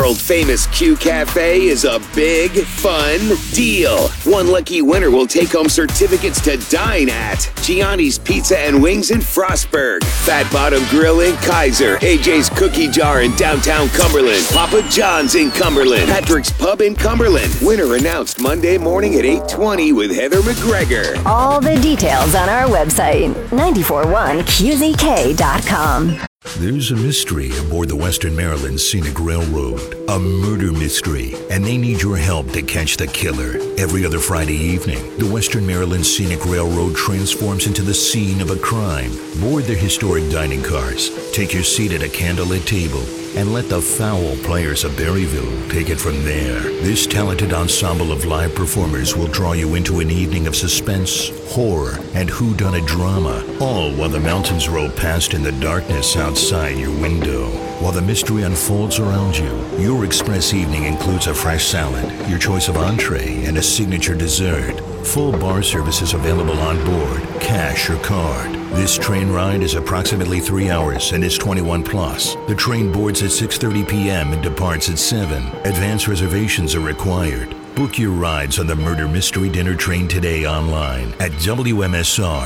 world-famous Q Cafe is a big, fun deal. One lucky winner will take home certificates to dine at Gianni's Pizza and Wings in Frostburg, Fat Bottom Grill in Kaiser, AJ's Cookie Jar in downtown Cumberland, Papa John's in Cumberland, Patrick's Pub in Cumberland. Winner announced Monday morning at 8:20 with Heather McGregor. All the details on our website, 941qzk.com. There's a mystery aboard the Western Maryland Scenic Railroad, a murder mystery, and they need your help to catch the killer. Every other Friday evening, the Western Maryland Scenic Railroad transforms into the scene of a crime. Board their historic dining cars, take your seat at a candlelit table, and let the foul players of Berryville take it from there. This talented ensemble of live performers will draw you into an evening of suspense, horror, and whodunit drama, all while the mountains roll past in the darkness outside your window. While the mystery unfolds around you, your express evening includes a fresh salad, your choice of entree, and a signature dessert. Full bar service is available on board, cash or card. This train ride is approximately 3 hours and is 21 plus. The train boards at 6:30 p.m. and departs at 7. Advance reservations are required. Book your rides on the Murder Mystery Dinner Train today online at WMSR.com.